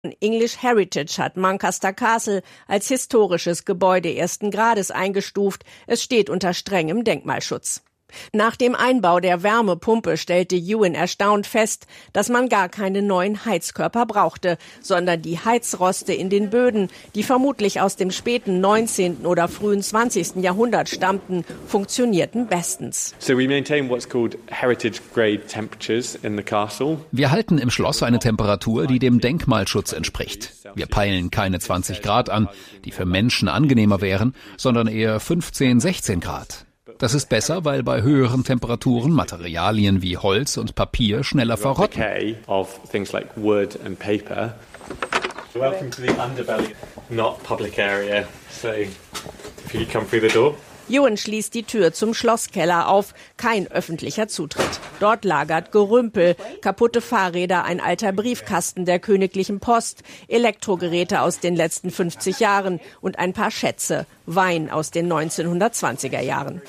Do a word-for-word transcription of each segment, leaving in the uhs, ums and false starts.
English Heritage hat Muncaster Castle als historisches Gebäude ersten Grades eingestuft. Es steht unter strengem Denkmalschutz. Nach dem Einbau der Wärmepumpe stellte Ewan erstaunt fest, dass man gar keine neuen Heizkörper brauchte, sondern die Heizroste in den Böden, die vermutlich aus dem späten neunzehnten oder frühen zwanzigsten Jahrhundert stammten, funktionierten bestens. So we maintain what's called heritage grade temperatures in the castle. Wir halten im Schloss eine Temperatur, die dem Denkmalschutz entspricht. Wir peilen keine zwanzig Grad an, die für Menschen angenehmer wären, sondern eher fünfzehn, sechzehn Grad. Das ist besser, weil bei höheren Temperaturen Materialien wie Holz und Papier schneller verrotten. Ewan schließt die Tür zum Schlosskeller auf. Kein öffentlicher Zutritt. Dort lagert Gerümpel, kaputte Fahrräder, ein alter Briefkasten der Königlichen Post, Elektrogeräte aus den letzten fünfzig Jahren und ein paar Schätze, Wein aus den neunzehnhundertzwanziger Jahren.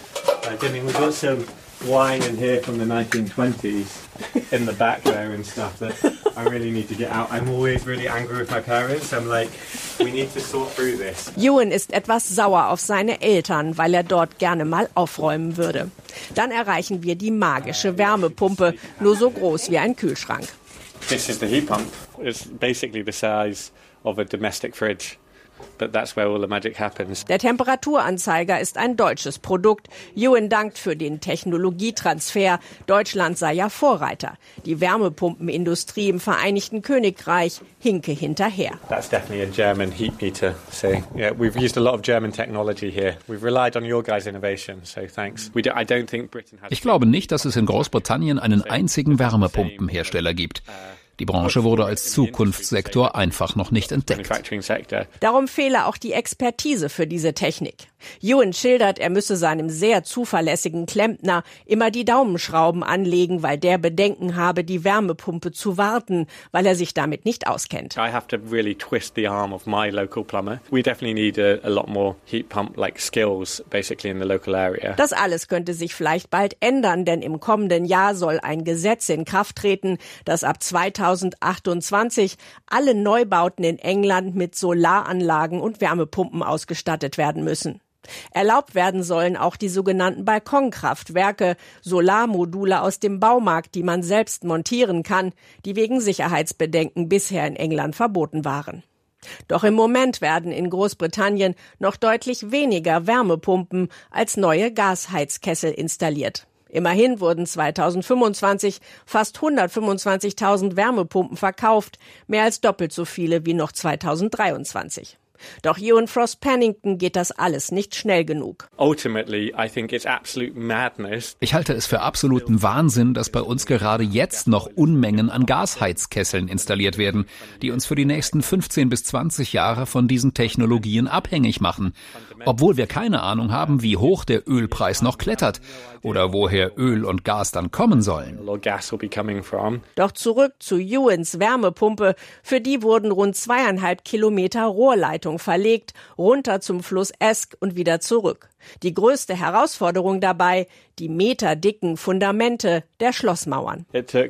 Wine in here from the nineteen twenties in the back there and stuff that I really need to get out. I'm always really angry with my parents. I'm like, we need to sort through this. Ewan ist etwas sauer auf seine Eltern, weil er dort gerne mal aufräumen würde. Dann erreichen wir die magische Wärmepumpe, nur so groß wie ein Kühlschrank. This is the heat pump. It's basically the size of a domestic fridge. But that's where all the magic happens. Der Temperaturanzeiger ist ein deutsches Produkt. Ewan dankt für den Technologietransfer. Deutschland sei ja Vorreiter. Die Wärmepumpenindustrie im Vereinigten Königreich hinke hinterher. That's definitely a German heat meter. So yeah, we've used a lot of German technology here. We've relied on your guys' innovation. So thanks. We do, I don't think Britain has. Ich glaube nicht, dass es in Großbritannien einen einzigen Wärmepumpenhersteller gibt. Die Branche wurde als Zukunftssektor einfach noch nicht entdeckt. Darum fehle auch die Expertise für diese Technik. Ewan schildert, er müsse seinem sehr zuverlässigen Klempner immer die Daumenschrauben anlegen, weil der Bedenken habe, die Wärmepumpe zu warten, weil er sich damit nicht auskennt. I have to really twist the arm of my local plumber. We definitely need a, a lot more heat pump like skills basically in the local area. Das alles könnte sich vielleicht bald ändern, denn im kommenden Jahr soll ein Gesetz in Kraft treten, das ab zweitausendachtundzwanzig alle Neubauten in England mit Solaranlagen und Wärmepumpen ausgestattet werden müssen. Erlaubt werden sollen auch die sogenannten Balkonkraftwerke, Solarmodule aus dem Baumarkt, die man selbst montieren kann, die wegen Sicherheitsbedenken bisher in England verboten waren. Doch im Moment werden in Großbritannien noch deutlich weniger Wärmepumpen als neue Gasheizkessel installiert. Immerhin wurden zweitausendfünfundzwanzig fast hundertfünfundzwanzigtausend Wärmepumpen verkauft, mehr als doppelt so viele wie noch zweitausenddreiundzwanzig. Doch Ewan Frost Pennington geht das alles nicht schnell genug. Ultimately, I think it's absolute madness. Ich halte es für absoluten Wahnsinn, dass bei uns gerade jetzt noch Unmengen an Gasheizkesseln installiert werden, die uns für die nächsten fünfzehn bis zwanzig Jahre von diesen Technologien abhängig machen. Obwohl wir keine Ahnung haben, wie hoch der Ölpreis noch klettert oder woher Öl und Gas dann kommen sollen. Doch zurück zu Ewans Wärmepumpe. Für die wurden rund zweieinhalb Kilometer Rohrleitung verlegt, runter zum Fluss Esk und wieder zurück. Die größte Herausforderung dabei, die meterdicken Fundamente der Schlossmauern.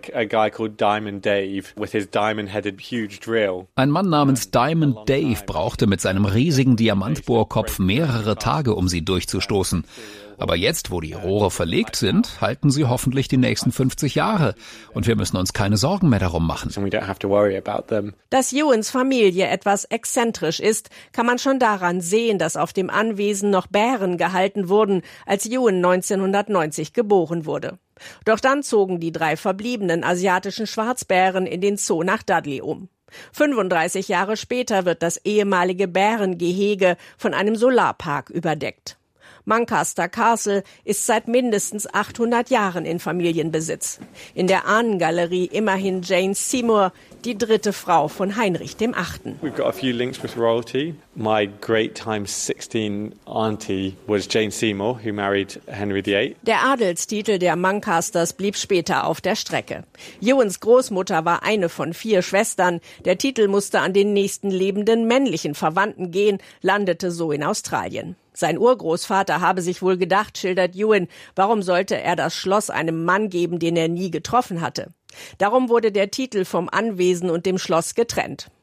Ein Mann namens Diamond Dave brauchte mit seinem riesigen Diamantbohrkopf mehrere Tage, um sie durchzustoßen. Aber jetzt, wo die Rohre verlegt sind, halten sie hoffentlich die nächsten fünfzig Jahre. Und wir müssen uns keine Sorgen mehr darum machen. Dass Ewans Familie etwas exzentrisch ist, kann man schon daran sehen, dass auf dem Anwesen noch Bären gehalten wurden, als Ewan neunzehnhundertneunzig geboren wurde. Doch dann zogen die drei verbliebenen asiatischen Schwarzbären in den Zoo nach Dudley um. fünfunddreißig Jahre später wird das ehemalige Bärengehege von einem Solarpark überdeckt. Muncaster Castle ist seit mindestens achthundert Jahren in Familienbesitz. In der Ahnengalerie immerhin Jane Seymour, die dritte Frau von Heinrich dem Achten. We've got a few links with royalty. My great times sixteen auntie was Jane Seymour, who married Henry the Eighth. Der Adelstitel der Muncasters blieb später auf der Strecke. Ewans Großmutter war eine von vier Schwestern. Der Titel musste an den nächsten lebenden männlichen Verwandten gehen, landete so in Australien. Sein Urgroßvater habe sich wohl gedacht, schildert Ewan, warum sollte er das Schloss einem Mann geben, den er nie getroffen hatte. Darum wurde der Titel vom Anwesen und dem Schloss getrennt.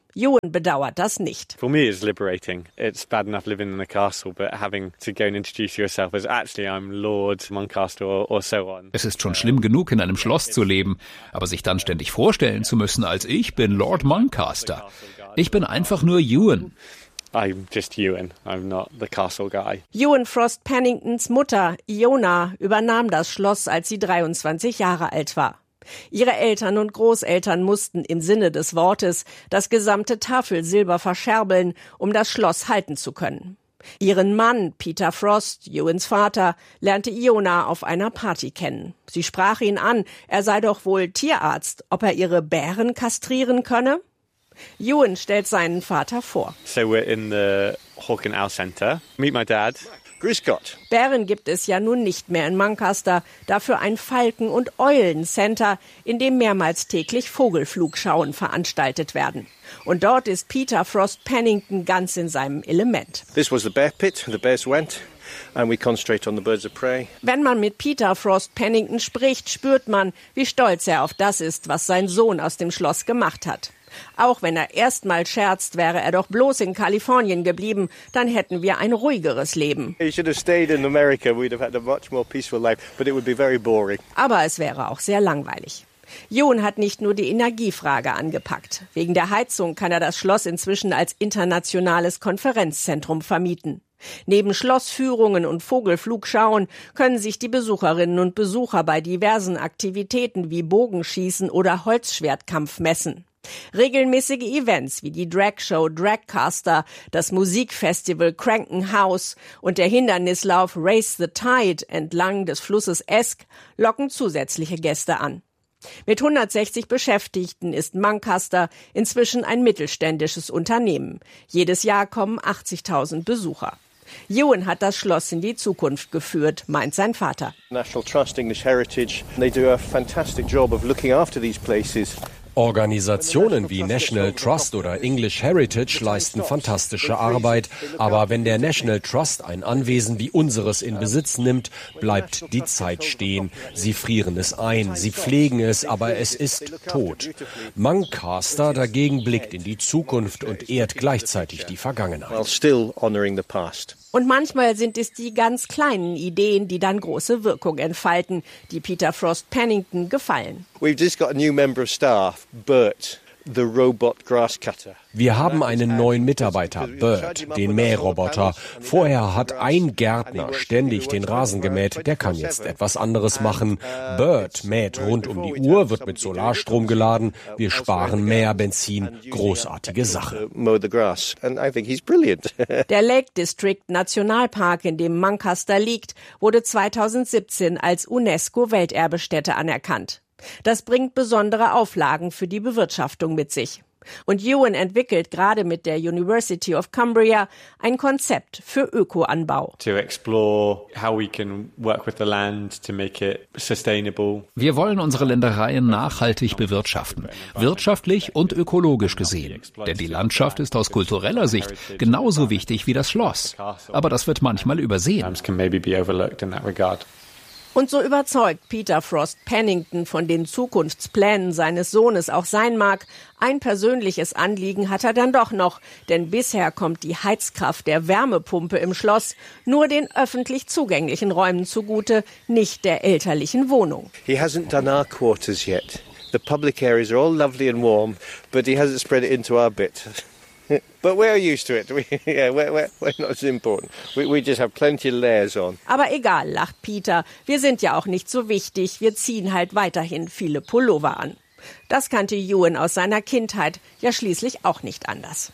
Ewan bedauert das nicht. For me it's liberating. It's bad enough living in a castle, but having to go and introduce yourself as actually I'm Lord Muncaster or, or so on. Es ist schon schlimm genug, in einem Schloss zu leben, aber sich dann ständig vorstellen zu müssen, als ich bin Lord Muncaster. Ich bin einfach nur Ewan. I'm just Ewan, I'm not the castle guy. Ewan Frost Penningtons Mutter, Iona, übernahm das Schloss, als sie dreiundzwanzig Jahre alt war. Ihre Eltern und Großeltern mussten im Sinne des Wortes das gesamte Tafelsilber verscherbeln, um das Schloss halten zu können. Ihren Mann, Peter Frost, Ewans Vater, lernte Iona auf einer Party kennen. Sie sprach ihn an, er sei doch wohl Tierarzt, ob er ihre Bären kastrieren könne? Ewan stellt seinen Vater vor. So we're in the Hawk and Owl Centre. Meet my dad. Grüß Gott. Bären gibt es ja nun nicht mehr in Muncaster, dafür ein Falken- und Eulen-Center, in dem mehrmals täglich Vogelflugschauen veranstaltet werden. Und dort ist Peter Frost Pennington ganz in seinem Element. This was the bear pit, the bears went. And we concentrate on the birds of prey. Wenn man mit Peter Frost Pennington spricht, spürt man, wie stolz er auf das ist, was sein Sohn aus dem Schloss gemacht hat. Auch wenn er erstmal scherzt, wäre er doch bloß in Kalifornien geblieben, dann hätten wir ein ruhigeres Leben. He should have stayed in America. We'd have had a much more peaceful life, but it would be very boring. Aber es wäre auch sehr langweilig. Ewan hat nicht nur die Energiefrage angepackt. Wegen der Heizung kann er das Schloss inzwischen als internationales Konferenzzentrum vermieten. Neben Schlossführungen und Vogelflugschauen können sich die Besucherinnen und Besucher bei diversen Aktivitäten wie Bogenschießen oder Holzschwertkampf messen. Regelmäßige Events wie die Dragshow Dragcaster, das Musikfestival Cranken House und der Hindernislauf Race the Tide entlang des Flusses Esk locken zusätzliche Gäste an. Mit hundertsechzig Beschäftigten ist Muncaster inzwischen ein mittelständisches Unternehmen. Jedes Jahr kommen achtzigtausend Besucher. Ewan hat das Schloss in die Zukunft geführt, meint sein Vater. National Trust English Heritage, they do a fantastic job of looking after these places. Organisationen wie National Trust oder English Heritage leisten fantastische Arbeit, aber wenn der National Trust ein Anwesen wie unseres in Besitz nimmt, bleibt die Zeit stehen. Sie frieren es ein, sie pflegen es, aber es ist tot. Muncaster dagegen blickt in die Zukunft und ehrt gleichzeitig die Vergangenheit. While still honoring the past. Und manchmal sind es die ganz kleinen Ideen, die dann große Wirkung entfalten, die Peter Frost Pennington gefallen. We've just got a new member of staff, Bert, the robot grass cutter. Wir haben einen neuen Mitarbeiter, Bert, den Mähroboter. Vorher hat ein Gärtner ständig den Rasen gemäht, der kann jetzt etwas anderes machen. Bert mäht rund um die Uhr, wird mit Solarstrom geladen. Wir sparen mehr Benzin. Großartige Sache. Der Lake District Nationalpark, in dem Muncaster liegt, wurde zweitausendsiebzehn als UNESCO-Welterbestätte anerkannt. Das bringt besondere Auflagen für die Bewirtschaftung mit sich. Und Ewan entwickelt gerade mit der University of Cumbria ein Konzept für Ökoanbau. To explore how we can work with the land to make it sustainable. Wir wollen unsere Ländereien nachhaltig bewirtschaften, wirtschaftlich und ökologisch gesehen. Denn die Landschaft ist aus kultureller Sicht genauso wichtig wie das Schloss. Aber das wird manchmal übersehen. Und so überzeugt Peter Frost Pennington von den Zukunftsplänen seines Sohnes auch sein mag, ein persönliches Anliegen hat er dann doch noch, denn bisher kommt die Heizkraft der Wärmepumpe im Schloss nur den öffentlich zugänglichen Räumen zugute, nicht der elterlichen Wohnung. He hasn't done our quarters yet. The public areas are all lovely and warm, but he hasn't spread it into our bit. But we're used to it. We, yeah, we're, we're, we're not as important. We, we just have plenty of layers on. Aber egal, lacht Peter. Wir sind ja auch nicht so wichtig. Wir ziehen halt weiterhin viele Pullover an. Das kannte Ewan aus seiner Kindheit ja schließlich auch nicht anders.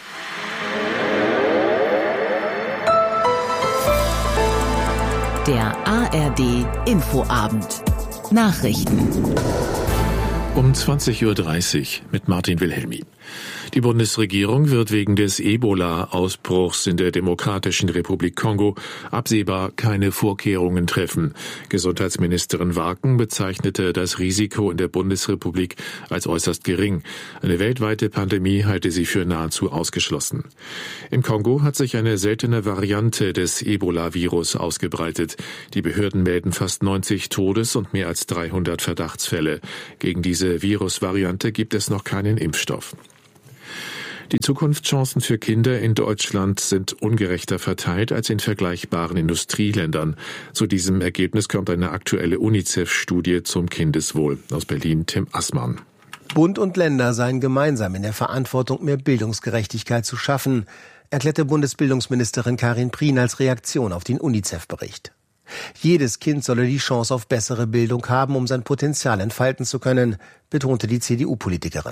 Der A R D Infoabend. Nachrichten. Um zwanzig Uhr dreißig mit Martin Wilhelmi. Die Bundesregierung wird wegen des Ebola-Ausbruchs in der Demokratischen Republik Kongo absehbar keine Vorkehrungen treffen. Gesundheitsministerin Warken bezeichnete das Risiko in der Bundesrepublik als äußerst gering. Eine weltweite Pandemie halte sie für nahezu ausgeschlossen. Im Kongo hat sich eine seltene Variante des Ebola-Virus ausgebreitet. Die Behörden melden fast neunzig Todes- und mehr als dreihundert Verdachtsfälle. Gegen diese Virusvariante gibt es noch keinen Impfstoff. Die Zukunftschancen für Kinder in Deutschland sind ungerechter verteilt als in vergleichbaren Industrieländern. Zu diesem Ergebnis kommt eine aktuelle UNICEF-Studie zum Kindeswohl. Aus Berlin Tim Assmann. Bund und Länder seien gemeinsam in der Verantwortung, mehr Bildungsgerechtigkeit zu schaffen, erklärte Bundesbildungsministerin Karin Prien als Reaktion auf den UNICEF-Bericht. Jedes Kind solle die Chance auf bessere Bildung haben, um sein Potenzial entfalten zu können, betonte die C D U-Politikerin.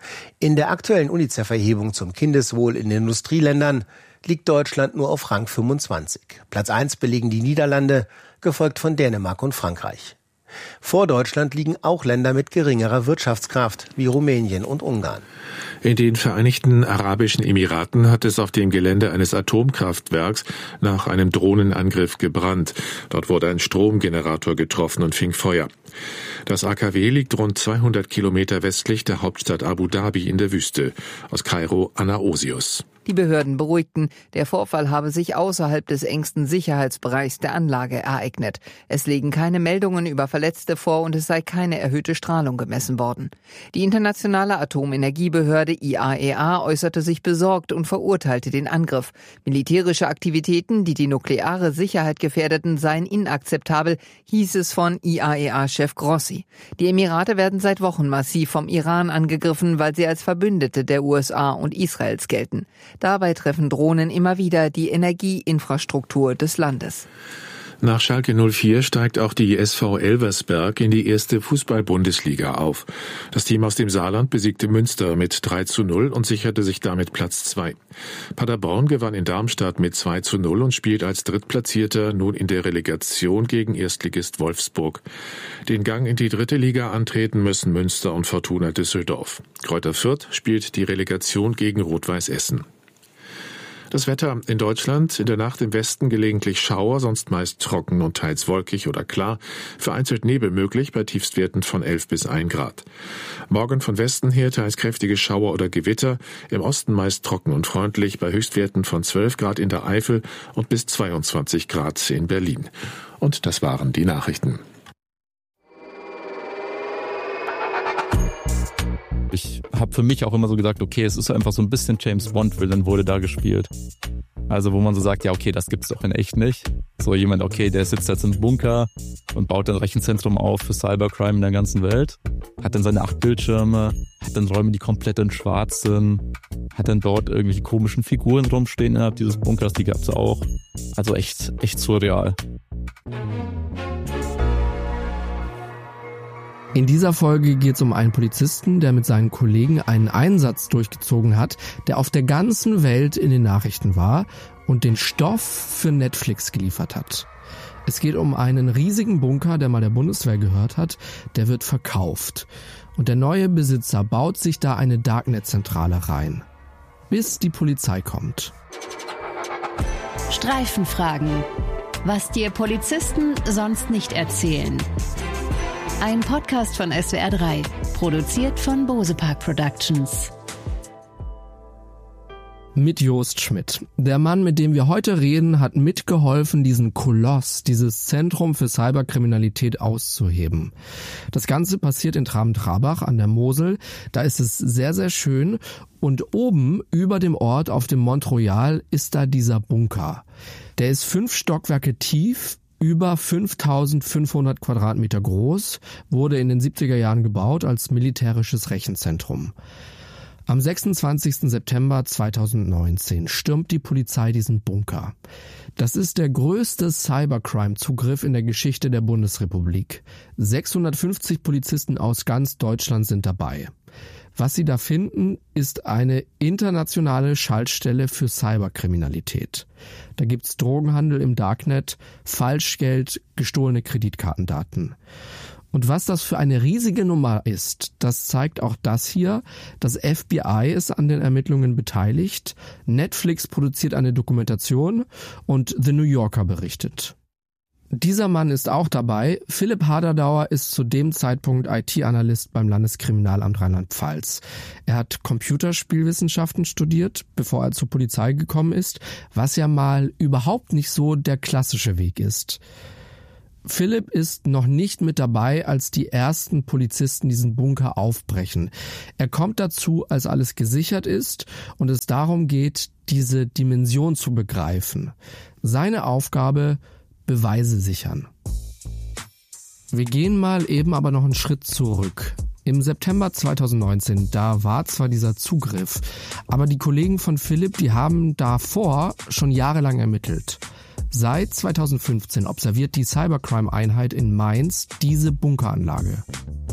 In der aktuellen UNICEF-Erhebung zum Kindeswohl in den Industrieländern liegt Deutschland nur auf Rang fünfundzwanzig. Platz eins belegen die Niederlande, gefolgt von Dänemark und Frankreich. Vor Deutschland liegen auch Länder mit geringerer Wirtschaftskraft, wie Rumänien und Ungarn. In den Vereinigten Arabischen Emiraten hat es auf dem Gelände eines Atomkraftwerks nach einem Drohnenangriff gebrannt. Dort wurde ein Stromgenerator getroffen und fing Feuer. Das A K W liegt rund zweihundert Kilometer westlich der Hauptstadt Abu Dhabi in der Wüste. Aus Kairo Anna Osius. Die Behörden beruhigten, der Vorfall habe sich außerhalb des engsten Sicherheitsbereichs der Anlage ereignet. Es liegen keine Meldungen über Verletzte vor und es sei keine erhöhte Strahlung gemessen worden. Die internationale Atomenergiebehörde I A E A äußerte sich besorgt und verurteilte den Angriff. Militärische Aktivitäten, die die nukleare Sicherheit gefährdeten, seien inakzeptabel, hieß es von I A E A-Chef Grossi. Die Emirate werden seit Wochen massiv vom Iran angegriffen, weil sie als Verbündete der U S A und Israels gelten. Dabei treffen Drohnen immer wieder die Energieinfrastruktur des Landes. Nach Schalke null vier steigt auch die S V Elversberg in die erste Fußball-Bundesliga auf. Das Team aus dem Saarland besiegte Münster mit drei zu null und sicherte sich damit Platz zwei. Paderborn gewann in Darmstadt mit zwei zu null und spielt als Drittplatzierter nun in der Relegation gegen Erstligist Wolfsburg. Den Gang in die dritte Liga antreten müssen Münster und Fortuna Düsseldorf. Greuther Fürth spielt die Relegation gegen Rot-Weiß Essen. Das Wetter in Deutschland: in der Nacht im Westen gelegentlich Schauer, sonst meist trocken und teils wolkig oder klar. Vereinzelt Nebel möglich bei Tiefstwerten von elf bis ein Grad. Morgen von Westen her teils kräftige Schauer oder Gewitter. Im Osten meist trocken und freundlich bei Höchstwerten von zwölf Grad in der Eifel und bis zweiundzwanzig Grad in Berlin. Und das waren die Nachrichten. Ich habe für mich auch immer so gesagt, okay, es ist einfach so ein bisschen James Bond-Villain wurde da gespielt. Also wo man so sagt, ja okay, das gibt's doch in echt nicht. So jemand, okay, der sitzt jetzt im Bunker und baut ein Rechenzentrum auf für Cybercrime in der ganzen Welt, hat dann seine acht Bildschirme, hat dann Räume, die komplett in schwarz sind, hat dann dort irgendwelche komischen Figuren rumstehen innerhalb dieses Bunkers, die gab's auch. Also echt, echt surreal. In dieser Folge geht es um einen Polizisten, der mit seinen Kollegen einen Einsatz durchgezogen hat, der auf der ganzen Welt in den Nachrichten war und den Stoff für Netflix geliefert hat. Es geht um einen riesigen Bunker, der mal der Bundeswehr gehört hat, der wird verkauft. Und der neue Besitzer baut sich da eine Darknet-Zentrale rein, bis die Polizei kommt. Streifenfragen. Was dir Polizisten sonst nicht erzählen. Ein Podcast von S W R drei, produziert von Bose Park Productions. Mit Jost Schmidt. Der Mann, mit dem wir heute reden, hat mitgeholfen, diesen Koloss, dieses Zentrum für Cyberkriminalität auszuheben. Das Ganze passiert in Traben-Trabach an der Mosel. Da ist es sehr, sehr schön. Und oben über dem Ort auf dem Mont Royal ist da dieser Bunker. Der ist fünf Stockwerke tief, über fünftausendfünfhundert Quadratmeter groß, wurde in den siebziger Jahren gebaut als militärisches Rechenzentrum. Am sechsundzwanzigsten September zweitausendneunzehn stürmt die Polizei diesen Bunker. Das ist der größte Cybercrime-Zugriff in der Geschichte der Bundesrepublik. sechshundertfünfzig Polizisten aus ganz Deutschland sind dabei. Was sie da finden, ist eine internationale Schaltstelle für Cyberkriminalität. Da gibt's Drogenhandel im Darknet, Falschgeld, gestohlene Kreditkartendaten. Und was das für eine riesige Nummer ist, das zeigt auch das hier. Das F B I ist an den Ermittlungen beteiligt, Netflix produziert eine Dokumentation und The New Yorker berichtet. Dieser Mann ist auch dabei. Philipp Haderdauer ist zu dem Zeitpunkt I T-Analyst beim Landeskriminalamt Rheinland-Pfalz. Er hat Computerspielwissenschaften studiert, bevor er zur Polizei gekommen ist, was ja mal überhaupt nicht so der klassische Weg ist. Philipp ist noch nicht mit dabei, als die ersten Polizisten diesen Bunker aufbrechen. Er kommt dazu, als alles gesichert ist und es darum geht, diese Dimension zu begreifen. Seine Aufgabe: Beweise sichern. Wir gehen mal eben aber noch einen Schritt zurück. Im September zweitausendneunzehn, da war zwar dieser Zugriff, aber die Kollegen von Philipp, die haben davor schon jahrelang ermittelt. Seit zweitausendfünfzehn observiert die Cybercrime-Einheit in Mainz diese Bunkeranlage.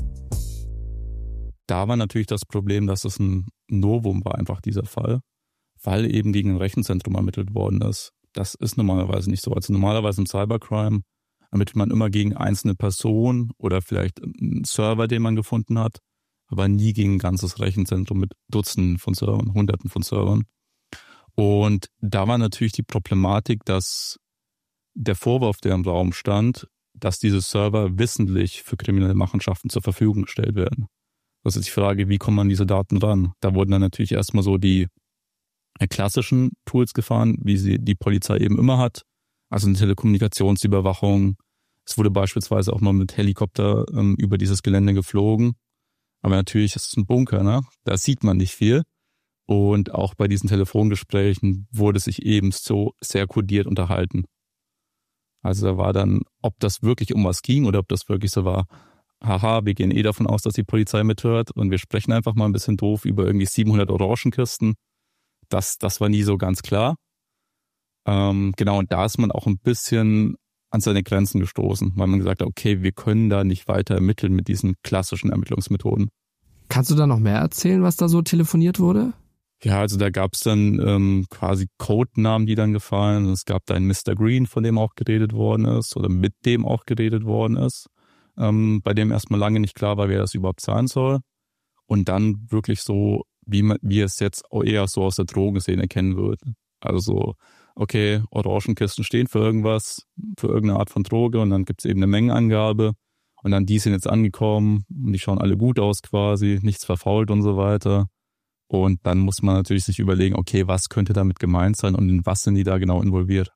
Da war natürlich das Problem, dass es ein Novum war, einfach dieser Fall, weil eben gegen ein Rechenzentrum ermittelt worden ist. Das ist normalerweise nicht so. Also normalerweise im Cybercrime ermittelt man immer gegen einzelne Personen oder vielleicht einen Server, den man gefunden hat, aber nie gegen ein ganzes Rechenzentrum mit Dutzenden von Servern, Hunderten von Servern. Und da war natürlich die Problematik, dass der Vorwurf, der im Raum stand, dass diese Server wissentlich für kriminelle Machenschaften zur Verfügung gestellt werden. Das ist die Frage, wie kommt man an diese Daten ran? Da wurden dann natürlich erstmal so die klassischen Tools gefahren, wie sie die Polizei eben immer hat. Also eine Telekommunikationsüberwachung. Es wurde beispielsweise auch mal mit Helikopter ähm, über dieses Gelände geflogen. Aber natürlich ist es ein Bunker, ne? Da sieht man nicht viel. Und auch bei diesen Telefongesprächen wurde sich eben so sehr kodiert unterhalten. Also da war dann, ob das wirklich um was ging oder ob das wirklich so war, haha, wir gehen eh davon aus, dass die Polizei mithört und wir sprechen einfach mal ein bisschen doof über irgendwie siebenhundert Orangenkisten. Das, das war nie so ganz klar. Ähm, genau, und da ist man auch ein bisschen an seine Grenzen gestoßen, weil man gesagt hat, okay, wir können da nicht weiter ermitteln mit diesen klassischen Ermittlungsmethoden. Kannst du da noch mehr erzählen, was da so telefoniert wurde? Ja, also da gab es dann ähm, quasi Codenamen, die dann gefallen. Es gab da einen Mister Green, von dem auch geredet worden ist oder mit dem auch geredet worden ist, ähm, bei dem erstmal lange nicht klar war, wer das überhaupt sein soll. Und dann wirklich so, wie man, wie es jetzt auch eher so aus der Drogenszene kennen würde. Also so, okay, Orangenkisten stehen für irgendwas, für irgendeine Art von Droge und dann gibt es eben eine Mengenangabe und dann die sind jetzt angekommen und die schauen alle gut aus quasi, nichts verfault und so weiter. Und dann muss man natürlich sich überlegen, okay, was könnte damit gemeint sein und in was sind die da genau involviert.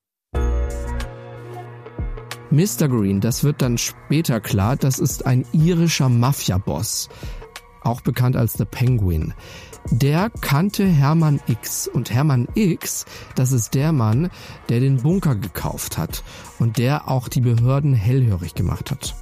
Mister Green, das wird dann später klar, das ist ein irischer Mafia-Boss, auch bekannt als The Penguin. Der kannte Hermann X und Hermann X, das ist der Mann, der den Bunker gekauft hat und der auch die Behörden hellhörig gemacht hat.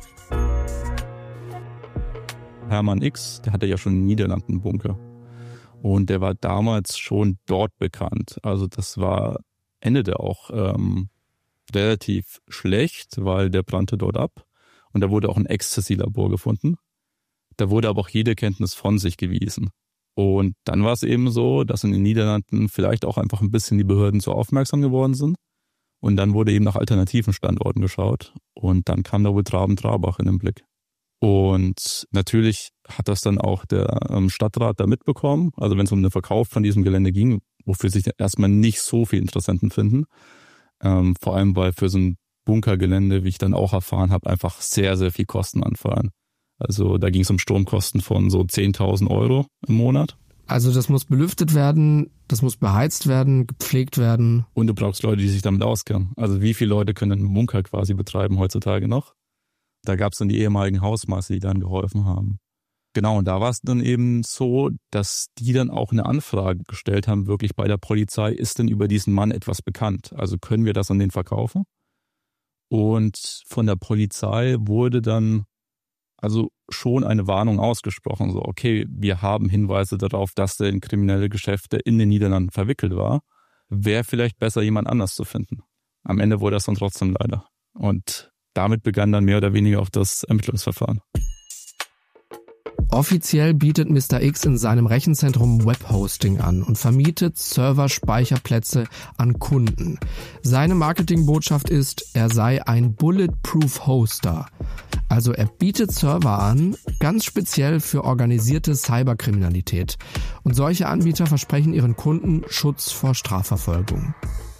Hermann X, der hatte ja schon in den Niederlanden einen Bunker. Und der war damals schon dort bekannt. Also das war, endete auch ähm, relativ schlecht, weil der brannte dort ab. Und da wurde auch ein Ecstasy-Labor gefunden. Da wurde aber auch jede Kenntnis von sich gewiesen. Und dann war es eben so, dass in den Niederlanden vielleicht auch einfach ein bisschen die Behörden so aufmerksam geworden sind. Und dann wurde eben nach alternativen Standorten geschaut. Und dann kam da wohl Traben-Trarbach in den Blick. Und natürlich hat das dann auch der ähm, Stadtrat da mitbekommen, also wenn es um den Verkauf von diesem Gelände ging, wofür sich erstmal nicht so viele Interessenten finden. Ähm, vor allem, weil für so ein Bunkergelände, wie ich dann auch erfahren habe, einfach sehr, sehr viel Kosten anfallen. Also da ging es um Stromkosten von so zehntausend Euro im Monat. Also das muss belüftet werden, das muss beheizt werden, gepflegt werden. Und du brauchst Leute, die sich damit auskennen. Also wie viele Leute können einen Bunker quasi betreiben heutzutage noch? Da gab es dann die ehemaligen Hausmeister, die dann geholfen haben. Genau, und da war es dann eben so, dass die dann auch eine Anfrage gestellt haben, wirklich bei der Polizei, ist denn über diesen Mann etwas bekannt? Also können wir das an den verkaufen? Und von der Polizei wurde dann also schon eine Warnung ausgesprochen, so okay, wir haben Hinweise darauf, dass der in kriminelle Geschäfte in den Niederlanden verwickelt war. Wäre vielleicht besser, jemand anders zu finden. Am Ende wurde das dann trotzdem leider. Und damit begann dann mehr oder weniger auch das Ermittlungsverfahren. Offiziell bietet Mister X in seinem Rechenzentrum Webhosting an und vermietet Serverspeicherplätze an Kunden. Seine Marketingbotschaft ist, er sei ein Bulletproof Hoster. Also er bietet Server an, ganz speziell für organisierte Cyberkriminalität. Und solche Anbieter versprechen ihren Kunden Schutz vor Strafverfolgung.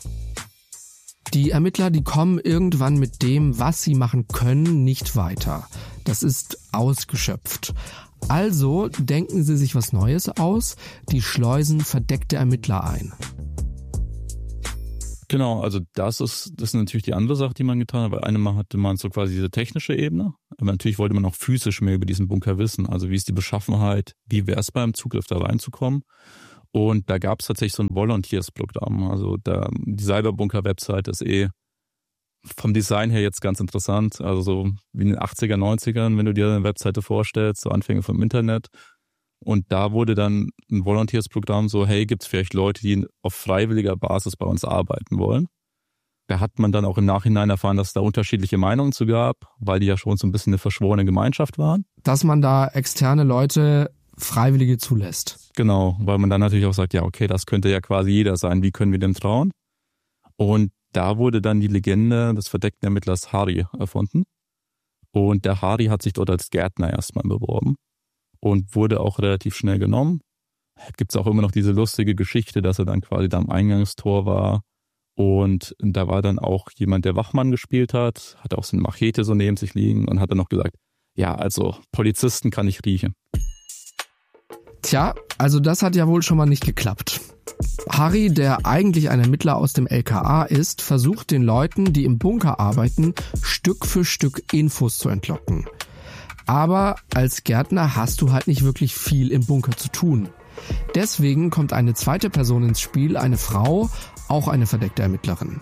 Die Ermittler, die kommen irgendwann mit dem, was sie machen können, nicht weiter. Das ist ausgeschöpft. Also denken sie sich was Neues aus, die schleusen verdeckte Ermittler ein. Genau, also das ist das ist natürlich die andere Sache, die man getan hat, weil einmal hatte man so quasi diese technische Ebene, aber natürlich wollte man auch physisch mehr über diesen Bunker wissen, also wie ist die Beschaffenheit, wie wäre es beim Zugriff da reinzukommen. Und da gab es tatsächlich so ein Volunteers-Programm, also da, die Cyberbunker-Website ist eh vom Design her jetzt ganz interessant, also so wie in den achtziger, neunzigern, wenn du dir eine Webseite vorstellst, so Anfänge vom Internet. Und da wurde dann ein Volunteers-Programm so, hey, gibt es vielleicht Leute, die auf freiwilliger Basis bei uns arbeiten wollen? Da hat man dann auch im Nachhinein erfahren, dass es da unterschiedliche Meinungen zu gab, weil die ja schon so ein bisschen eine verschworene Gemeinschaft waren. Dass man da externe Leute Freiwillige zulässt. Genau, weil man dann natürlich auch sagt, ja okay, das könnte ja quasi jeder sein, wie können wir dem trauen? Und da wurde dann die Legende des verdeckten Ermittlers Harry erfunden. Und der Harry hat sich dort als Gärtner erstmal beworben und wurde auch relativ schnell genommen. Gibt es auch immer noch diese lustige Geschichte, dass er dann quasi da am Eingangstor war und da war dann auch jemand, der Wachmann gespielt hat, hatte auch so eine Machete so neben sich liegen und hat dann noch gesagt, ja, also Polizisten kann ich riechen. Tja, also das hat ja wohl schon mal nicht geklappt. Harry, der eigentlich ein Ermittler aus dem L K A ist, versucht den Leuten, die im Bunker arbeiten, Stück für Stück Infos zu entlocken. Aber als Gärtner hast du halt nicht wirklich viel im Bunker zu tun. Deswegen kommt eine zweite Person ins Spiel, eine Frau, auch eine verdeckte Ermittlerin.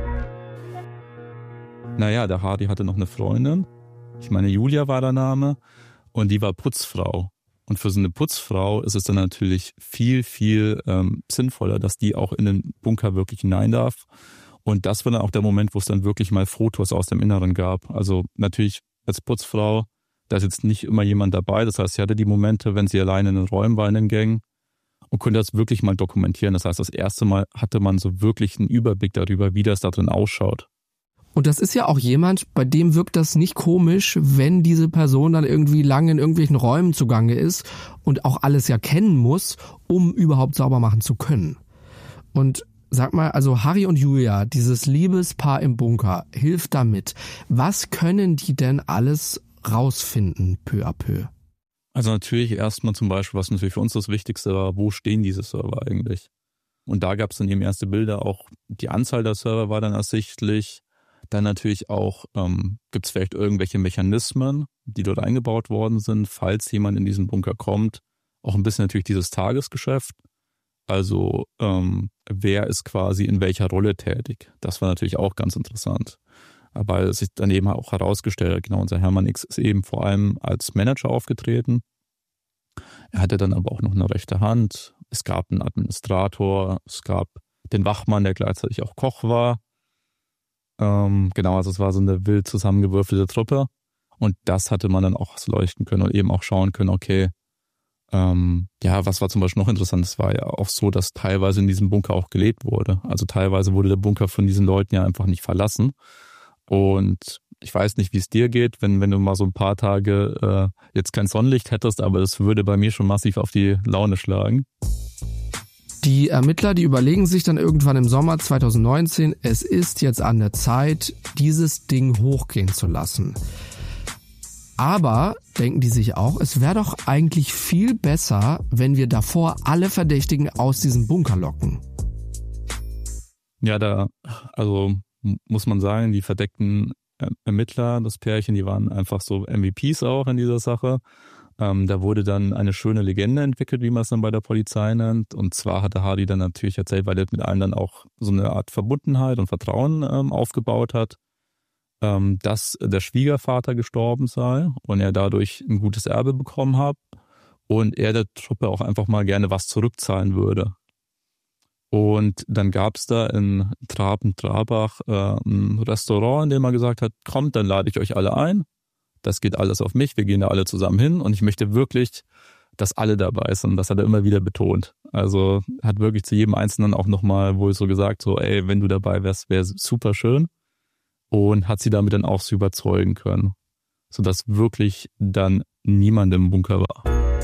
Naja, der Hardy hatte noch eine Freundin. Ich meine, Julia war der Name. Und die war Putzfrau. Und für so eine Putzfrau ist es dann natürlich viel, viel ähm, sinnvoller, dass die auch in den Bunker wirklich hinein darf. Und das war dann auch der Moment, wo es dann wirklich mal Fotos aus dem Inneren gab. Also natürlich als Putzfrau, da ist jetzt nicht immer jemand dabei. Das heißt, sie hatte die Momente, wenn sie alleine in den Räumen war, in den Gängen und konnte das wirklich mal dokumentieren. Das heißt, das erste Mal hatte man so wirklich einen Überblick darüber, wie das da drin ausschaut. Und das ist ja auch jemand, bei dem wirkt das nicht komisch, wenn diese Person dann irgendwie lange in irgendwelchen Räumen zugange ist und auch alles ja kennen muss, um überhaupt sauber machen zu können. Und sag mal, also Harry und Julia, dieses Liebespaar im Bunker, hilft damit. Was können die denn alles rausfinden, peu à peu? Also natürlich erstmal zum Beispiel, was natürlich für uns das Wichtigste war, wo stehen diese Server eigentlich? Und da gab es dann eben erste Bilder, auch die Anzahl der Server war dann ersichtlich. Dann natürlich auch, ähm, gibt es vielleicht irgendwelche Mechanismen, die dort eingebaut worden sind, falls jemand in diesen Bunker kommt. Auch ein bisschen natürlich dieses Tagesgeschäft. Also ähm, wer ist quasi in welcher Rolle tätig? Das war natürlich auch ganz interessant. Aber es sich dann eben auch herausgestellt, genau, unser Hermann X ist eben vor allem als Manager aufgetreten. Er hatte dann aber auch noch eine rechte Hand. Es gab einen Administrator, es gab den Wachmann, der gleichzeitig auch Koch war. Ähm, genau, also es war so eine wild zusammengewürfelte Truppe. Und das hatte man dann auch leuchten können und eben auch schauen können, okay, ähm, ja, was war zum Beispiel noch interessant, es war ja auch so, dass teilweise in diesem Bunker auch gelebt wurde. Also teilweise wurde der Bunker von diesen Leuten ja einfach nicht verlassen. Und ich weiß nicht, wie es dir geht, wenn wenn du mal so ein paar Tage äh, jetzt kein Sonnenlicht hättest, aber das würde bei mir schon massiv auf die Laune schlagen. Die Ermittler, die überlegen sich dann irgendwann im Sommer zwanzig neunzehn, es ist jetzt an der Zeit, dieses Ding hochgehen zu lassen. Aber denken die sich auch, es wäre doch eigentlich viel besser, wenn wir davor alle Verdächtigen aus diesem Bunker locken. Ja, da, also muss man sagen, die verdeckten Ermittler, das Pärchen, die waren einfach so M V Ps auch in dieser Sache. Ähm, da wurde dann eine schöne Legende entwickelt, wie man es dann bei der Polizei nennt. Und zwar hatte Hardy dann natürlich erzählt, weil er mit allen dann auch so eine Art Verbundenheit und Vertrauen ähm, aufgebaut hat, ähm, dass der Schwiegervater gestorben sei und er dadurch ein gutes Erbe bekommen hat und er der Truppe auch einfach mal gerne was zurückzahlen würde. Und dann gab es da in Traben-Trabach äh, ein Restaurant, in dem er gesagt hat, kommt, dann lade ich euch alle ein. Das geht alles auf mich, wir gehen da alle zusammen hin und ich möchte wirklich, dass alle dabei sind. Das hat er immer wieder betont. Also hat wirklich zu jedem Einzelnen auch nochmal wohl so gesagt, so ey, wenn du dabei wärst, wäre super schön. Und hat sie damit dann auch so überzeugen können, sodass wirklich dann niemand im Bunker war.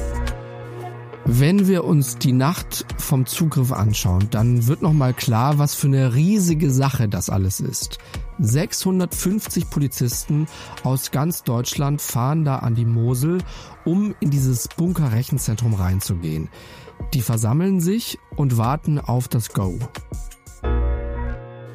Wenn wir uns die Nacht vom Zugriff anschauen, dann wird nochmal klar, was für eine riesige Sache das alles ist. sechshundertfünfzig Polizisten aus ganz Deutschland fahren da an die Mosel, um in dieses Bunkerrechenzentrum reinzugehen. Die versammeln sich und warten auf das Go.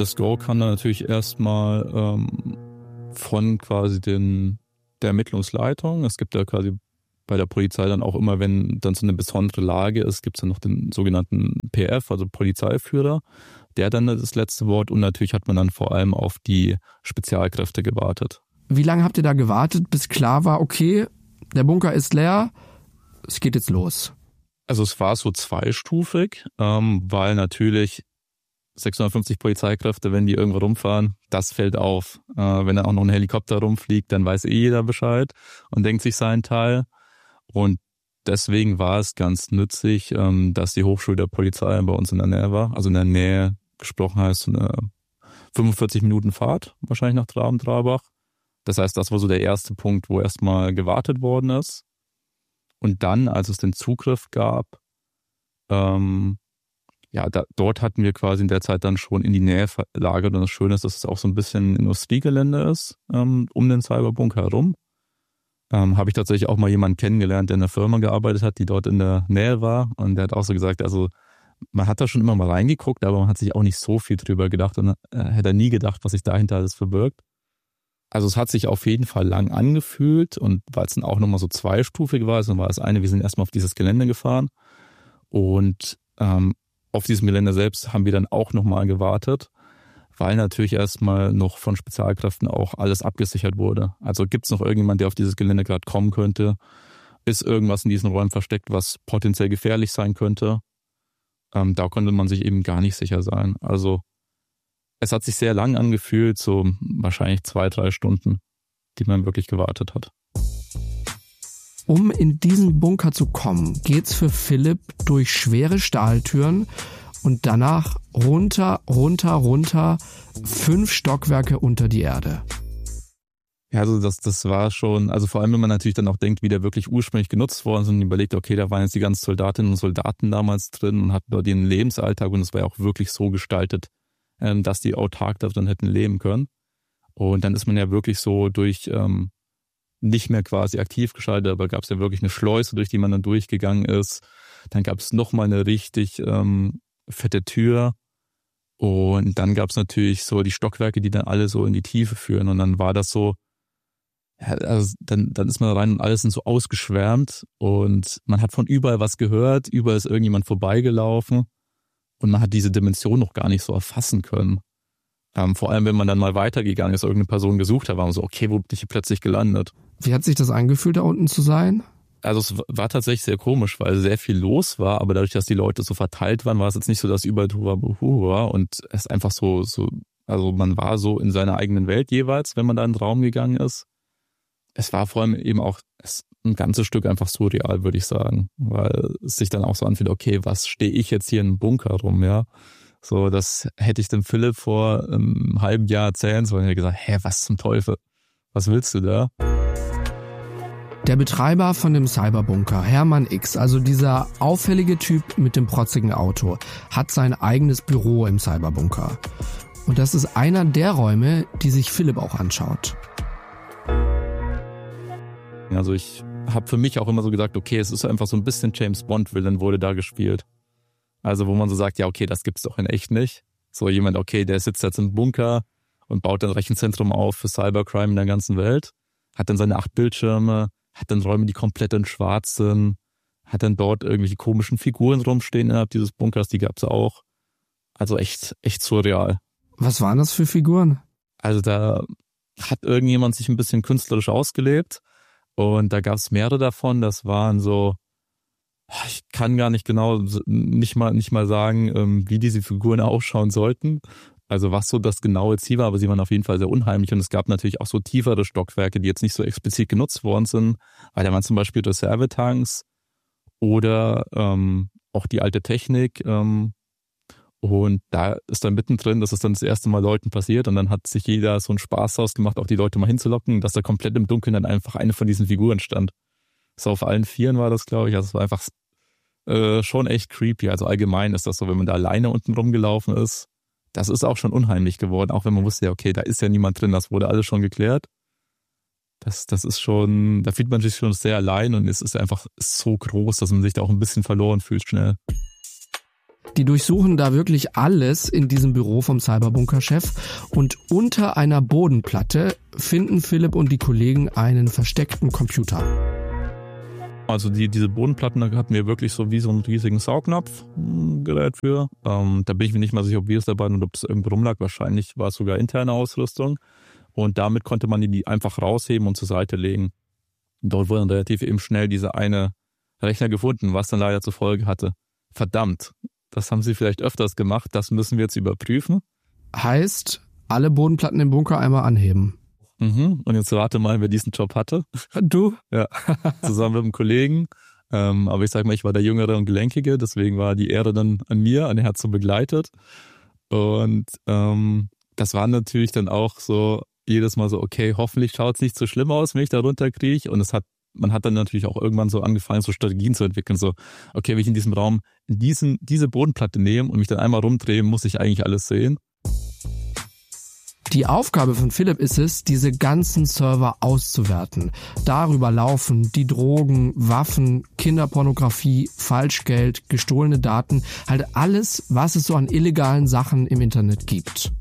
Das Go kann dann natürlich erstmal ähm, von quasi den, der Ermittlungsleitung, es gibt ja quasi bei der Polizei dann auch immer, wenn dann so eine besondere Lage ist, gibt es dann noch den sogenannten P F, also Polizeiführer, der dann das letzte Wort, und natürlich hat man dann vor allem auf die Spezialkräfte gewartet. Wie lange habt ihr da gewartet, bis klar war, okay, der Bunker ist leer, es geht jetzt los? Also es war so zweistufig, ähm, weil natürlich sechshundertfünfzig Polizeikräfte, wenn die irgendwo rumfahren, das fällt auf. Äh, wenn dann auch noch ein Helikopter rumfliegt, dann weiß eh jeder Bescheid und denkt sich seinen Teil. Und deswegen war es ganz nützlich, ähm, dass die Hochschule der Polizei bei uns in der Nähe war. Also in der Nähe gesprochen heißt so eine fünfundvierzig Minuten Fahrt wahrscheinlich nach Traben-Trarbach. Das heißt, das war so der erste Punkt, wo erstmal gewartet worden ist. Und dann, als es den Zugriff gab, ähm, ja, da, dort hatten wir quasi in der Zeit dann schon in die Nähe verlagert. Und das Schöne ist, dass es auch so ein bisschen Industriegelände ist, ähm, um den Cyberbunker herum. Ähm, habe ich tatsächlich auch mal jemanden kennengelernt, der in einer Firma gearbeitet hat, die dort in der Nähe war. Und der hat auch so gesagt, also man hat da schon immer mal reingeguckt, aber man hat sich auch nicht so viel drüber gedacht und äh, hätte nie gedacht, was sich dahinter alles verbirgt. Also es hat sich auf jeden Fall lang angefühlt, und weil es dann auch nochmal so zweistufig war, also war das eine, wir sind erstmal auf dieses Gelände gefahren, und ähm, auf diesem Gelände selbst haben wir dann auch nochmal gewartet, weil natürlich erstmal noch von Spezialkräften auch alles abgesichert wurde. Also gibt es noch irgendjemand, der auf dieses Gelände gerade kommen könnte? Ist irgendwas in diesen Räumen versteckt, was potenziell gefährlich sein könnte? Ähm, da konnte man sich eben gar nicht sicher sein. Also es hat sich sehr lang angefühlt, so wahrscheinlich zwei, drei Stunden, die man wirklich gewartet hat. Um in diesen Bunker zu kommen, geht's für Philipp durch schwere Stahltüren und danach runter, runter, runter, fünf Stockwerke unter die Erde. Ja, also das, das war schon, also vor allem, wenn man natürlich dann auch denkt, wie der wirklich ursprünglich genutzt worden ist und überlegt, okay, da waren jetzt die ganzen Soldatinnen und Soldaten damals drin und hatten dort ihren Lebensalltag, und es war ja auch wirklich so gestaltet, dass die autark da drin hätten leben können. Und dann ist man ja wirklich so durch, ähm, nicht mehr quasi aktiv geschaltet, aber gab es ja wirklich eine Schleuse, durch die man dann durchgegangen ist. Dann gab es nochmal eine richtig ähm, fette Tür, und dann gab es natürlich so die Stockwerke, die dann alle so in die Tiefe führen, und dann war das so, ja, also dann, dann ist man rein und alles sind so ausgeschwärmt, und man hat von überall was gehört, überall ist irgendjemand vorbeigelaufen, und man hat diese Dimension noch gar nicht so erfassen können. Ähm, vor allem, wenn man dann mal weitergegangen ist, irgendeine Person gesucht hat, war man so, okay, wo bin ich hier plötzlich gelandet? Wie hat sich das angefühlt, da unten zu sein? Also es war tatsächlich sehr komisch, weil sehr viel los war, aber dadurch, dass die Leute so verteilt waren, war es jetzt nicht so, dass überall Huwa war, und es einfach so, so, also man war so in seiner eigenen Welt jeweils, wenn man da in den Raum gegangen ist. Es war vor allem eben auch ein ganzes Stück einfach surreal, würde ich sagen, weil es sich dann auch so anfühlt, okay, was stehe ich jetzt hier in einem Bunker rum, ja? So, das hätte ich dem Philipp vor einem halben Jahr erzählen sollen. Er hat gesagt, hä, was zum Teufel? Was willst du da? Der Betreiber von dem Cyberbunker, Hermann X, also dieser auffällige Typ mit dem protzigen Auto, hat sein eigenes Büro im Cyberbunker. Und das ist einer der Räume, die sich Philipp auch anschaut. Also ich habe für mich auch immer so gesagt, okay, es ist einfach so ein bisschen James Bond-Villain wurde da gespielt. Also wo man so sagt, ja okay, das gibt's doch in echt nicht. So jemand, okay, der sitzt jetzt im Bunker und baut ein Rechenzentrum auf für Cybercrime in der ganzen Welt, hat dann seine acht Bildschirme, hat dann Räume, die komplett in schwarz sind, hat dann dort irgendwelche komischen Figuren rumstehen innerhalb dieses Bunkers, die gab's auch. Also echt, echt surreal. Was waren das für Figuren? Also da hat irgendjemand sich ein bisschen künstlerisch ausgelebt. Und da gab es mehrere davon, das waren so, ich kann gar nicht genau, nicht mal nicht mal sagen, wie diese Figuren ausschauen sollten. Also was so das genaue Ziel war, aber sie waren auf jeden Fall sehr unheimlich. Und es gab natürlich auch so tiefere Stockwerke, die jetzt nicht so explizit genutzt worden sind, weil da waren zum Beispiel Reservetanks oder ähm, auch die alte Technik. Ähm, und da ist dann mittendrin, das ist dann das erste Mal Leuten passiert, und dann hat sich jeder so einen Spaß draus gemacht, auch die Leute mal hinzulocken, dass da komplett im Dunkeln dann einfach eine von diesen Figuren stand. So auf allen Vieren war das, glaube ich. Also es war einfach äh, schon echt creepy. Also allgemein ist das so, wenn man da alleine unten rumgelaufen ist, das ist auch schon unheimlich geworden, auch wenn man wusste, ja okay, da ist ja niemand drin, das wurde alles schon geklärt. Das, das ist schon, da fühlt man sich schon sehr allein, und es ist einfach so groß, dass man sich da auch ein bisschen verloren fühlt schnell. Die durchsuchen da wirklich alles in diesem Büro vom Cyberbunker-Chef und unter einer Bodenplatte finden Philipp und die Kollegen einen versteckten Computer. Also die, diese Bodenplatten, da hatten wir wirklich so wie so einen riesigen Saugnapf-Gerät für. Ähm, da bin ich mir nicht mal sicher, ob wir es dabei und ob es irgendwo rumlag. Wahrscheinlich war es sogar interne Ausrüstung. Und damit konnte man die einfach rausheben und zur Seite legen. Dort wurde dann relativ eben schnell dieser eine Rechner gefunden, was dann leider zur Folge hatte. Verdammt, das haben sie vielleicht öfters gemacht, das müssen wir jetzt überprüfen. Heißt, alle Bodenplatten im Bunker einmal anheben. Mhm. Und jetzt rate mal, wer diesen Job hatte. Du? Ja, zusammen mit einem Kollegen. Ähm, aber ich sag mal, ich war der Jüngere und Gelenkige, deswegen war die Ehre dann an mir, an den hat so begleitet. Und ähm, das war natürlich dann auch so jedes Mal so, okay, hoffentlich schaut es nicht so schlimm aus, wenn ich da runterkriege. Und es hat, man hat dann natürlich auch irgendwann so angefangen, so Strategien zu entwickeln. So, okay, wenn ich in diesem Raum in diesen, diese Bodenplatte nehme und mich dann einmal rumdrehe, muss ich eigentlich alles sehen. Die Aufgabe von Philipp ist es, diese ganzen Server auszuwerten. Darüber laufen die Drogen, Waffen, Kinderpornografie, Falschgeld, gestohlene Daten, halt alles, was es so an illegalen Sachen im Internet gibt.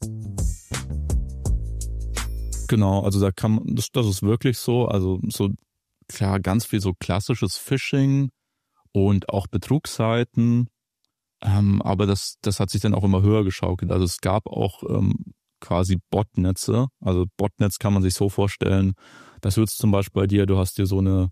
Genau, also da kann man, das, das ist wirklich so, also so klar, ganz viel so klassisches Phishing und auch Betrugsseiten, ähm, aber das, das hat sich dann auch immer höher geschaukelt. Also es gab auch ähm, quasi Botnetze. Also Botnetz kann man sich so vorstellen, das wird zum Beispiel bei dir, du hast dir so eine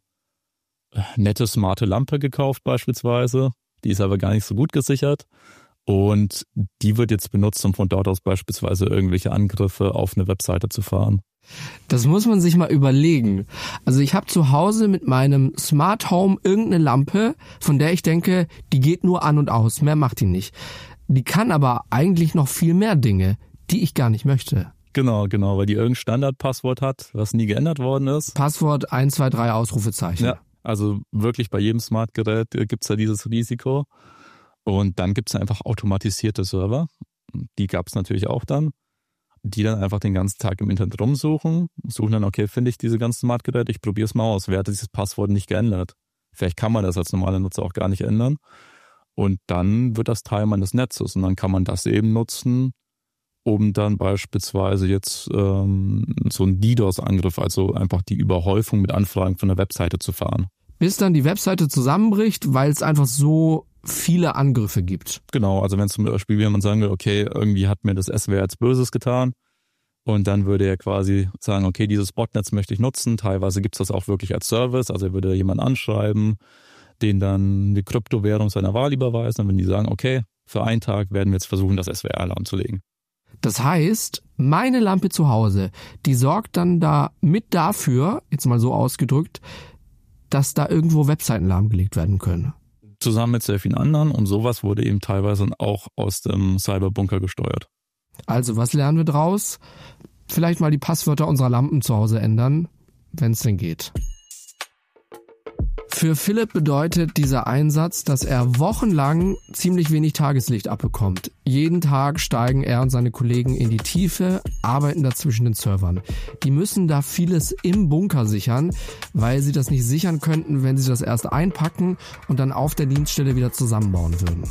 nette, smarte Lampe gekauft beispielsweise, die ist aber gar nicht so gut gesichert und die wird jetzt benutzt, um von dort aus beispielsweise irgendwelche Angriffe auf eine Webseite zu fahren. Das muss man sich mal überlegen. Also ich habe zu Hause mit meinem Smart Home irgendeine Lampe, von der ich denke, die geht nur an und aus, mehr macht die nicht. Die kann aber eigentlich noch viel mehr Dinge, die ich gar nicht möchte. Genau, genau, weil die irgendein Standardpasswort hat, was nie geändert worden ist. Passwort eins zwei drei Ausrufezeichen. Ja, also wirklich bei jedem Smartgerät gibt's ja dieses Risiko. Und dann gibt's ja einfach automatisierte Server. Die gab's natürlich auch dann, die dann einfach den ganzen Tag im Internet rumsuchen, suchen dann, okay, finde ich diese ganzen Smartgeräte, ich probiere es mal aus. Wer hat dieses Passwort nicht geändert? Vielleicht kann man das als normaler Nutzer auch gar nicht ändern. Und dann wird das Teil meines Netzes und dann kann man das eben nutzen, um dann beispielsweise jetzt ähm, so einen DDoS-Angriff, also einfach die Überhäufung mit Anfragen von der Webseite zu fahren. Bis dann die Webseite zusammenbricht, weil es einfach so viele Angriffe gibt. Genau, also wenn zum Beispiel jemand sagen will, okay, irgendwie hat mir das S W R jetzt Böses getan und dann würde er quasi sagen, okay, dieses Botnetz möchte ich nutzen, teilweise gibt es das auch wirklich als Service, also er würde jemanden anschreiben, den dann eine Kryptowährung seiner Wahl überweisen und wenn die sagen, okay, für einen Tag werden wir jetzt versuchen, das S W R lahmzulegen. Das heißt, meine Lampe zu Hause, die sorgt dann da mit dafür, jetzt mal so ausgedrückt, dass da irgendwo Webseiten lahmgelegt werden können. Zusammen mit sehr vielen anderen und sowas wurde eben teilweise auch aus dem Cyberbunker gesteuert. Also was lernen wir draus? Vielleicht mal die Passwörter unserer Lampen zu Hause ändern, wenn es denn geht. Für Philipp bedeutet dieser Einsatz, dass er wochenlang ziemlich wenig Tageslicht abbekommt. Jeden Tag steigen er und seine Kollegen in die Tiefe, arbeiten da zwischen den Servern. Die müssen da vieles im Bunker sichern, weil sie das nicht sichern könnten, wenn sie das erst einpacken und dann auf der Dienststelle wieder zusammenbauen würden.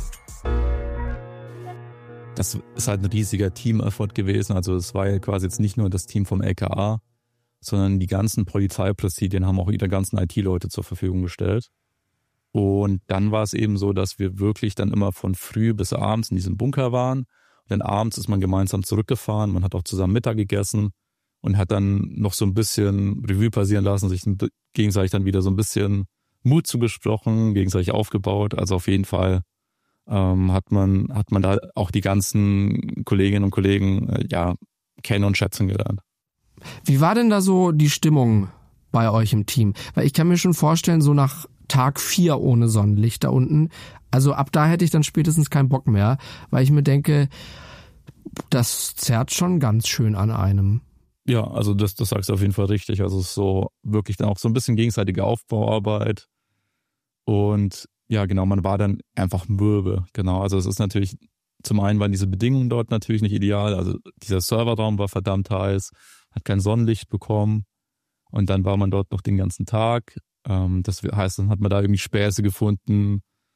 Das ist halt ein riesiger Team-Effort gewesen. Also es war ja quasi jetzt nicht nur das Team vom L K A, sondern die ganzen Polizeipräsidien haben auch ihre ganzen I T-Leute zur Verfügung gestellt. Und dann war es eben so, dass wir wirklich dann immer von früh bis abends in diesem Bunker waren. Und dann abends ist man gemeinsam zurückgefahren, man hat auch zusammen Mittag gegessen und hat dann noch so ein bisschen Revue passieren lassen, sich gegenseitig dann wieder so ein bisschen Mut zugesprochen, gegenseitig aufgebaut. Also auf jeden Fall ähm, hat man hat man da auch die ganzen Kolleginnen und Kollegen äh, ja kennen und schätzen gelernt. Wie war denn da so die Stimmung bei euch im Team? Weil ich kann mir schon vorstellen, so nach Tag vier ohne Sonnenlicht da unten, also ab da hätte ich dann spätestens keinen Bock mehr, weil ich mir denke, das zerrt schon ganz schön an einem. Ja, also das, das sagst du auf jeden Fall richtig. Also es ist so wirklich dann auch so ein bisschen gegenseitige Aufbauarbeit und ja genau, man war dann einfach mürbe. Genau, also es ist natürlich, zum einen waren diese Bedingungen dort natürlich nicht ideal, also dieser Serverraum war verdammt heiß, hat kein Sonnenlicht bekommen und dann war man dort noch den ganzen Tag. Das heißt, dann hat man da irgendwie Späße gefunden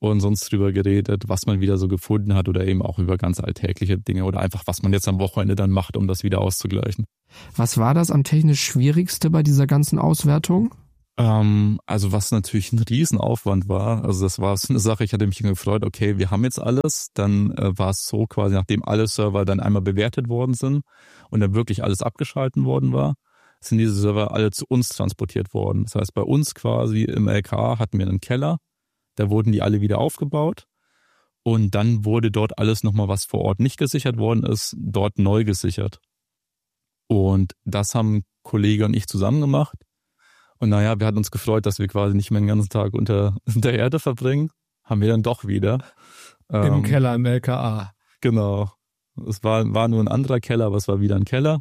und sonst drüber geredet, was man wieder so gefunden hat oder eben auch über ganz alltägliche Dinge oder einfach, was man jetzt am Wochenende dann macht, um das wieder auszugleichen. Was war das am technisch Schwierigste bei dieser ganzen Auswertung? Ähm, also was natürlich ein Riesenaufwand war, also das war so eine Sache, ich hatte mich gefreut, okay, wir haben jetzt alles, dann äh, war es so quasi, nachdem alle Server dann einmal bewertet worden sind und dann wirklich alles abgeschalten worden war, sind diese Server alle zu uns transportiert worden. Das heißt, bei uns quasi im L K A hatten wir einen Keller, da wurden die alle wieder aufgebaut und dann wurde dort alles nochmal, was vor Ort nicht gesichert worden ist, dort neu gesichert. Und das haben ein Kollege und ich zusammen gemacht. Und naja, wir hatten uns gefreut, dass wir quasi nicht mehr den ganzen Tag unter der Erde verbringen. Haben wir dann doch wieder. Im ähm, Keller im L K A. Genau. Es war, war nur ein anderer Keller, aber es war wieder ein Keller.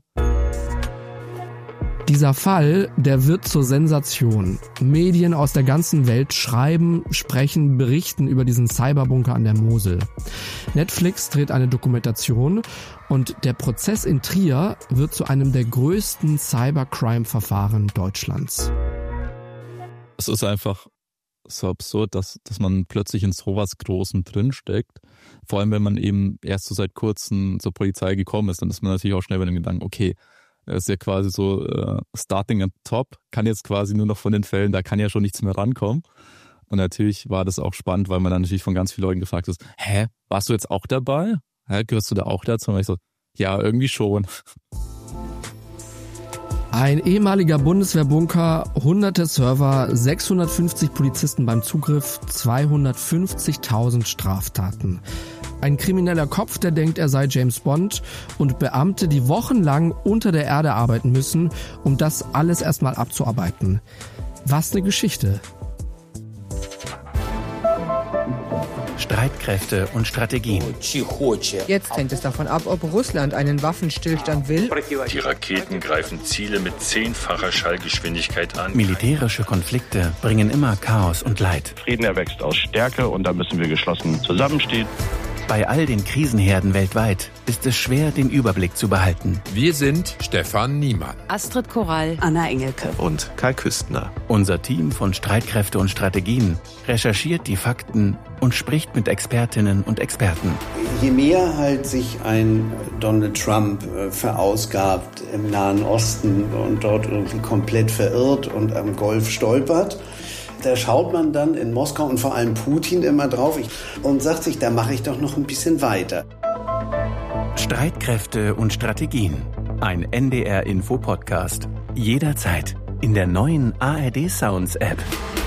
Dieser Fall, der wird zur Sensation. Medien aus der ganzen Welt schreiben, sprechen, berichten über diesen Cyberbunker an der Mosel. Netflix dreht eine Dokumentation und der Prozess in Trier wird zu einem der größten Cybercrime-Verfahren Deutschlands. Es ist einfach so absurd, dass, dass man plötzlich in sowas Großem drinsteckt. Vor allem, wenn man eben erst so seit kurzem zur Polizei gekommen ist, dann ist man natürlich auch schnell bei dem Gedanken, okay, das ist ja quasi so uh, starting at top, kann jetzt quasi nur noch von den Fällen, da kann ja schon nichts mehr rankommen. Und natürlich war das auch spannend, weil man dann natürlich von ganz vielen Leuten gefragt ist, hä, warst du jetzt auch dabei? Hä, gehörst du da auch dazu? Und ich so, ja, irgendwie schon. Ein ehemaliger Bundeswehrbunker, hunderte Server, sechshundertfünfzig Polizisten beim Zugriff, zweihundertfünfzigtausend Straftaten. Ein krimineller Kopf, der denkt, er sei James Bond und Beamte, die wochenlang unter der Erde arbeiten müssen, um das alles erstmal abzuarbeiten. Was eine Geschichte. Streitkräfte und Strategien. Jetzt hängt es davon ab, ob Russland einen Waffenstillstand will. Die Raketen greifen Ziele mit zehnfacher Schallgeschwindigkeit an. Militärische Konflikte bringen immer Chaos und Leid. Frieden erwächst aus Stärke und da müssen wir geschlossen zusammenstehen. Bei all den Krisenherden weltweit ist es schwer, den Überblick zu behalten. Wir sind Stefan Niemann, Astrid Korall, Anna Engelke und Kai Küstner. Unser Team von Streitkräfte und Strategien recherchiert die Fakten und spricht mit Expertinnen und Experten. Je mehr halt sich ein Donald Trump verausgabt im Nahen Osten und dort irgendwie komplett verirrt und am Golf stolpert, da schaut man dann in Moskau und vor allem Putin immer drauf und sagt sich, da mache ich doch noch ein bisschen weiter. Streitkräfte und Strategien. Ein N D R-Info-Podcast. Jederzeit in der neuen A R D Sounds App.